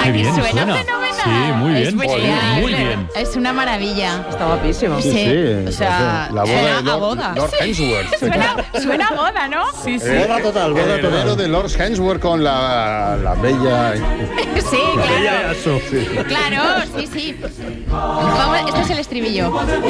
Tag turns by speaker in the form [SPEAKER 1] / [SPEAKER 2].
[SPEAKER 1] Qué bien,
[SPEAKER 2] suena
[SPEAKER 1] suena.
[SPEAKER 2] fenomenal.
[SPEAKER 1] Sí, muy bien.
[SPEAKER 2] Es bestial.
[SPEAKER 1] Muy bien.
[SPEAKER 2] Es una maravilla.
[SPEAKER 3] Está guapísimo.
[SPEAKER 2] Sí, o sea,
[SPEAKER 4] la boda
[SPEAKER 2] suena
[SPEAKER 4] de
[SPEAKER 2] a boda.
[SPEAKER 4] Lord Hemsworth.
[SPEAKER 2] Suena a boda, ¿no? Sí, sí.
[SPEAKER 4] Boda total, boda total. El heredero de Lord Hemsworth con la bella...
[SPEAKER 2] Sí, claro. Claro, sí, sí. Vamos, este es el estribillo.